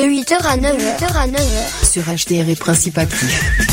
De 8h à 9h. Sur HDR et Principe Actif.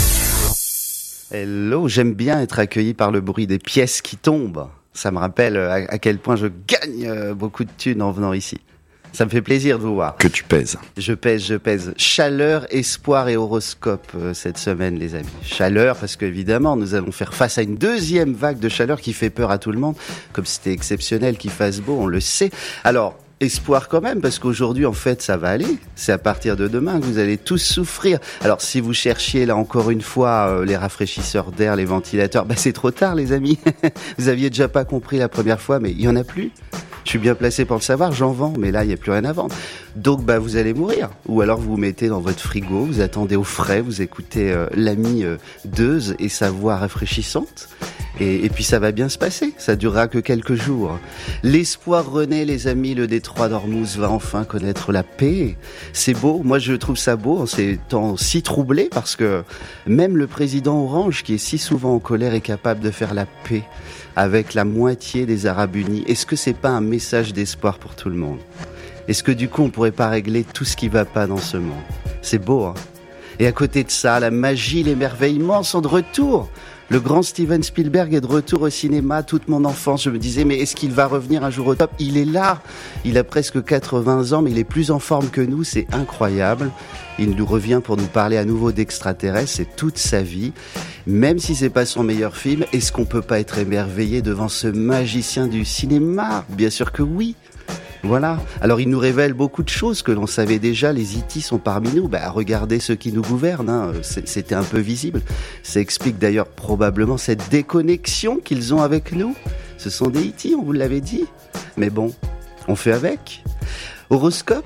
Hello, j'aime bien être accueilli par le bruit des pièces qui tombent. Ça me rappelle à quel point je gagne beaucoup de thunes en venant ici. Ça me fait plaisir de vous voir. Que tu pèses. Je pèse. Chaleur, espoir et horoscope cette semaine, les amis. Chaleur, parce qu'évidemment, nous allons faire face à une deuxième vague de chaleur qui fait peur à tout le monde. Comme c'était exceptionnel qu'il fasse beau, on le sait. Alors, espoir quand même, parce qu'aujourd'hui, en fait, ça va aller. C'est à partir de demain que vous allez tous souffrir. Alors, si vous cherchiez, là, encore une fois, les rafraîchisseurs d'air, les ventilateurs, c'est trop tard, les amis. Vous aviez déjà pas compris la première fois, mais il y en a plus. Je suis bien placé pour le savoir, j'en vends, mais là, il n'y a plus rien à vendre. Donc, vous allez mourir. Ou alors, vous vous mettez dans votre frigo, vous attendez au frais, vous écoutez l'ami Deuze et sa voix rafraîchissante. Et puis, ça va bien se passer. Ça durera que quelques jours. L'espoir renaît, les amis. Le détroit d'Ormuz va enfin connaître la paix. C'est beau. Moi, je trouve ça beau en ces temps si troublés, parce que même le président Orange, qui est si souvent en colère, est capable de faire la paix avec la moitié des Arabes unis. Est-ce que c'est pas un message d'espoir pour tout le monde? Est-ce que du coup on pourrait pas régler tout ce qui va pas dans ce monde? C'est beau, hein? Et à côté de ça, la magie, l'émerveillement sont de retour. Le grand Steven Spielberg est de retour au cinéma. Toute mon enfance, je me disais, mais est-ce qu'il va revenir un jour au top? Il est là. Il a presque 80 ans, mais il est plus en forme que nous. C'est incroyable. Il nous revient pour nous parler à nouveau d'extraterrestres. C'est toute sa vie. Même si c'est pas son meilleur film, est-ce qu'on peut pas être émerveillé devant ce magicien du cinéma? Bien sûr que oui. Voilà. Alors il nous révèle beaucoup de choses que l'on savait déjà. Les E.T. sont parmi nous. Regardez ceux qui nous gouvernent, hein. C'était un peu visible. Ça explique d'ailleurs probablement cette déconnexion qu'ils ont avec nous. Ce sont des E.T., on vous l'avait dit. Mais bon, on fait avec. Horoscope,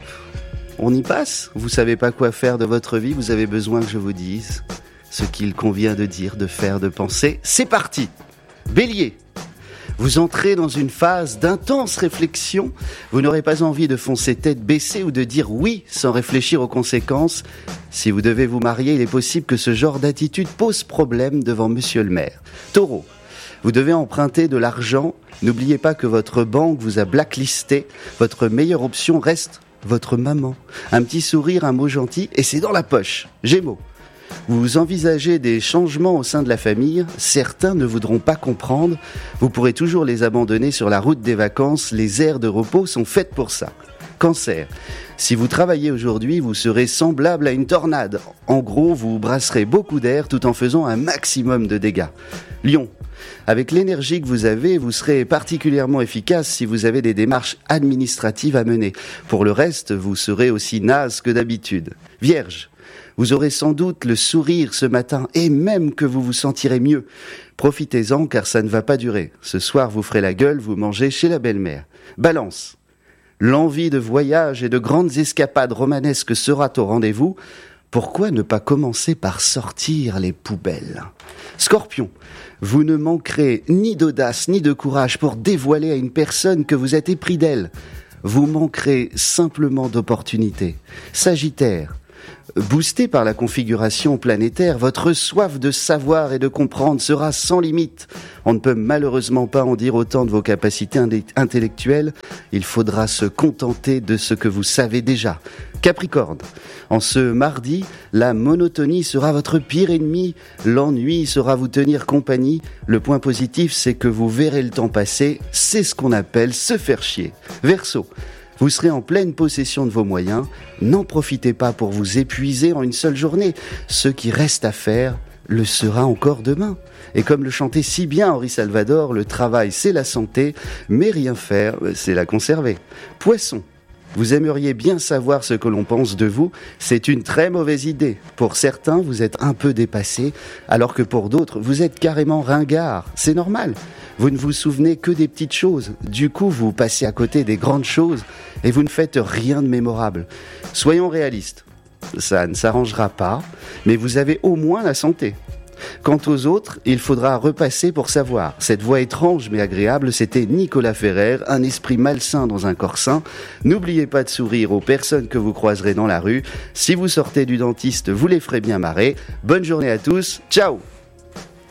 on y passe. Vous savez pas quoi faire de votre vie, vous avez besoin que je vous dise ce qu'il convient de dire, de faire, de penser. C'est parti. Bélier. Vous entrez dans une phase d'intense réflexion. Vous n'aurez pas envie de foncer tête baissée ou de dire oui sans réfléchir aux conséquences. Si vous devez vous marier, il est possible que ce genre d'attitude pose problème devant monsieur le maire. Taureau, vous devez emprunter de l'argent. N'oubliez pas que votre banque vous a blacklisté. Votre meilleure option reste votre maman. Un petit sourire, un mot gentil et c'est dans la poche. Gémeaux. Vous envisagez des changements au sein de la famille, certains ne voudront pas comprendre, vous pourrez toujours les abandonner sur la route des vacances, les aires de repos sont faites pour ça. Cancer, si vous travaillez aujourd'hui, vous serez semblable à une tornade. En gros, vous brasserez beaucoup d'air tout en faisant un maximum de dégâts. Lion, avec l'énergie que vous avez, vous serez particulièrement efficace si vous avez des démarches administratives à mener. Pour le reste, vous serez aussi naze que d'habitude. Vierge, vous aurez sans doute le sourire ce matin et même que vous vous sentirez mieux. Profitez-en car ça ne va pas durer. Ce soir, vous ferez la gueule, vous mangez chez la belle-mère. Balance. L'envie de voyage et de grandes escapades romanesques sera au rendez-vous. Pourquoi ne pas commencer par sortir les poubelles? Scorpion. Vous ne manquerez ni d'audace ni de courage pour dévoiler à une personne que vous êtes épris d'elle. Vous manquerez simplement d'opportunités. Sagittaire. Boosté par la configuration planétaire, votre soif de savoir et de comprendre sera sans limite. On ne peut malheureusement pas en dire autant de vos capacités intellectuelles. Il faudra se contenter de ce que vous savez déjà. Capricorne, en ce mardi, la monotonie sera votre pire ennemi. L'ennui sera vous tenir compagnie. Le point positif, c'est que vous verrez le temps passer. C'est ce qu'on appelle se faire chier. Verseau, vous serez en pleine possession de vos moyens. N'en profitez pas pour vous épuiser en une seule journée. Ce qui reste à faire le sera encore demain. Et comme le chantait si bien Henri Salvador, le travail c'est la santé, mais rien faire c'est la conserver. Poisson, vous aimeriez bien savoir ce que l'on pense de vous, c'est une très mauvaise idée. Pour certains, vous êtes un peu dépassé, alors que pour d'autres, vous êtes carrément ringard. C'est normal. Vous ne vous souvenez que des petites choses. Du coup, vous passez à côté des grandes choses et vous ne faites rien de mémorable. Soyons réalistes. Ça ne s'arrangera pas, mais vous avez au moins la santé. Quant aux autres, il faudra repasser pour savoir. Cette voix étrange mais agréable, c'était Nicolas Ferrer, un esprit malsain dans un corps sain. N'oubliez pas de sourire aux personnes que vous croiserez dans la rue. Si vous sortez du dentiste, vous les ferez bien marrer. Bonne journée à tous, ciao!